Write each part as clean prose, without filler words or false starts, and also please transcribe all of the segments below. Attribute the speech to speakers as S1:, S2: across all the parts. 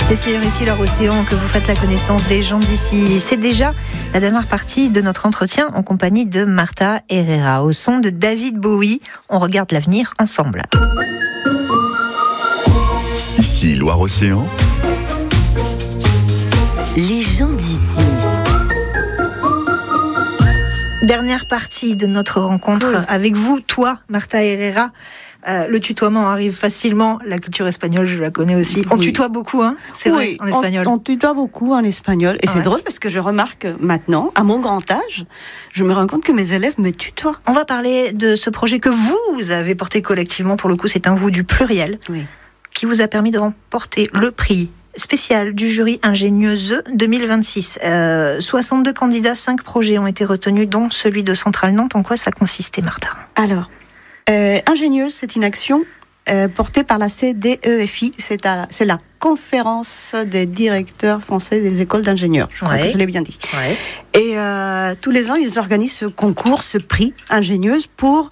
S1: C'est sur Ici Loire-Océan que vous faites la connaissance des gens d'ici. C'est déjà la dernière partie de notre entretien en compagnie de Martha Herrera. Au son de David Bowie, on regarde l'avenir ensemble.
S2: Ici Loire-Océan.
S3: Les gens d'ici.
S1: Dernière partie de notre rencontre avec vous, toi, Martha Herrera. Le tutoiement arrive facilement. La culture espagnole, je la connais aussi. On tutoie beaucoup, hein, c'est vrai, en espagnol.
S4: On tutoie beaucoup en espagnol. Et c'est drôle parce que je remarque maintenant, à mon grand âge, je me rends compte que mes élèves me tutoient.
S1: On va parler de ce projet que vous avez porté collectivement. Pour le coup, c'est un vous du pluriel qui vous a permis de remporter le prix spécial du jury Ingénieuse 2026. 62 candidats, 5 projets ont été retenus, dont celui de Centrale Nantes. En quoi ça consistait, Martha ?
S4: Alors, Ingénieuse, c'est une action portée par la CDEFI. C'est la conférence des directeurs français des écoles d'ingénieurs. Je crois que je l'ai bien dit. Et tous les ans, ils organisent ce concours, ce prix Ingénieuse pour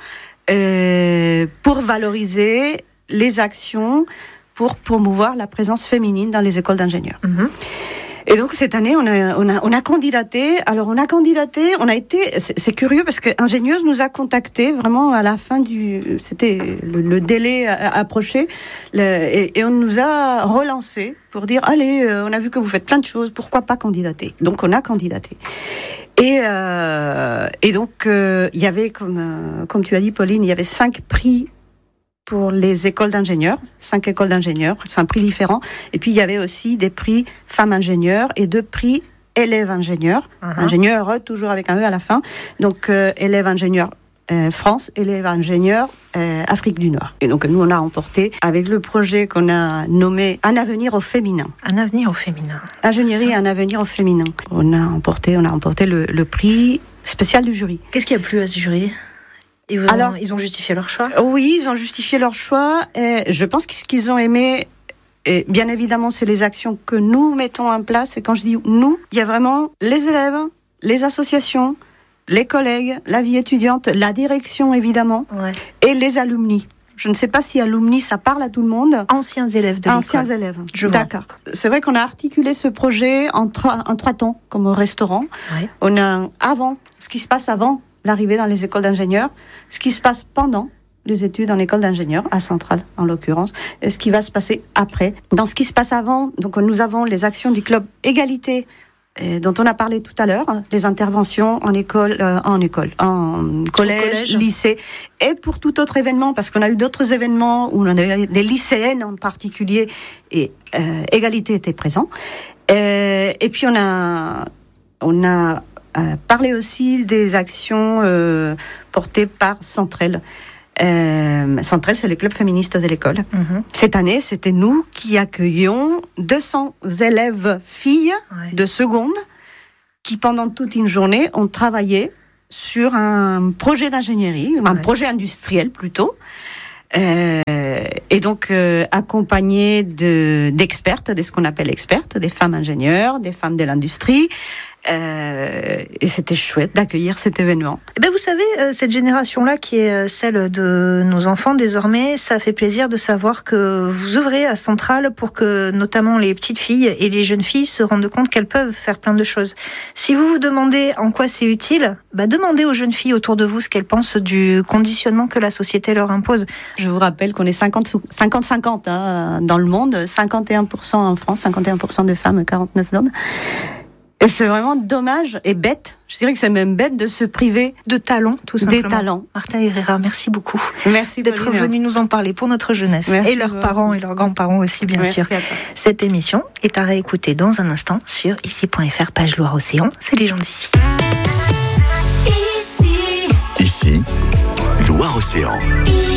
S4: valoriser les actions pour promouvoir la présence féminine dans les écoles d'ingénieurs. Et donc cette année, on a candidaté. Alors on a été. C'est curieux parce que Ingénieuse nous a contactés vraiment à la fin c'était le délai approché, et on nous a relancé pour dire allez, on a vu que vous faites plein de choses, pourquoi pas candidater. Donc on a candidaté. Et donc il y avait comme tu as dit, Pauline, il y avait 5 prix pour les écoles d'ingénieurs, 5 écoles d'ingénieurs, c'est un prix différent. Et puis il y avait aussi des prix femmes ingénieurs et 2 prix élèves ingénieurs. Ingénieurs, toujours avec un E à la fin. Donc élèves ingénieurs France, élèves ingénieurs Afrique du Nord. Et donc nous on a remporté avec le projet qu'on a nommé Un avenir au féminin.
S1: Un avenir au féminin.
S4: Ingénierie, un avenir au féminin. On a remporté le prix spécial du jury.
S1: Qu'est-ce qui a plu à ce jury ? Ils ont justifié leur choix ?
S4: Oui, ils ont justifié leur choix. Et je pense que ce qu'ils ont aimé, et bien évidemment, c'est les actions que nous mettons en place. Et quand je dis nous, il y a vraiment les élèves, les associations, les collègues, la vie étudiante, la direction évidemment, et les alumni. Je ne sais pas si alumni, ça parle à tout le monde.
S1: Anciens élèves de l'école.
S4: Anciens élèves. D'accord. C'est vrai qu'on a articulé ce projet en 3 temps, comme au restaurant. On a ce qui se passe avant l'arrivée dans les écoles d'ingénieurs, ce qui se passe pendant les études en école d'ingénieurs, à Centrale en l'occurrence, et ce qui va se passer après. Dans ce qui se passe avant, donc nous avons les actions du club Égalité, dont on a parlé tout à l'heure, les interventions en collège, lycée, et pour tout autre événement, parce qu'on a eu d'autres événements où on a eu des lycéennes en particulier, et Égalité était présent. Et puis on a parler aussi des actions portées par Centrale. Centrale, c'est le club féministe de l'école. Cette année, c'était nous qui accueillions 200 élèves filles de seconde qui, pendant toute une journée, ont travaillé sur un projet d'ingénierie, un projet industriel plutôt. Et donc accompagné d'expertes, de ce qu'on appelle expertes, des femmes ingénieures, des femmes de l'industrie. Et c'était chouette d'accueillir cet événement.
S1: Vous savez, cette génération-là qui est celle de nos enfants désormais, ça fait plaisir de savoir que vous œuvrez à Centrale pour que notamment les petites filles et les jeunes filles se rendent compte qu'elles peuvent faire plein de choses. Si vous vous demandez en quoi c'est utile, demandez aux jeunes filles autour de vous ce qu'elles pensent du conditionnement que la société leur impose.
S4: Je vous rappelle qu'on est 50-50 dans le monde, 51% en France, 51% de femmes, 49% d'hommes. Et c'est vraiment dommage et bête, je dirais que c'est même bête de se priver
S1: de talents, tout simplement.
S4: Des talents.
S1: Martha Herrera, merci beaucoup.
S4: Merci
S1: d'être venue nous en parler pour notre jeunesse.
S4: Merci
S1: et leurs parents et leurs grands-parents aussi, bien sûr. Cette émission est à réécouter dans un instant sur ici.fr, page Loire-Océan. C'est les gens d'ici.
S2: Ici, Loire-Océan.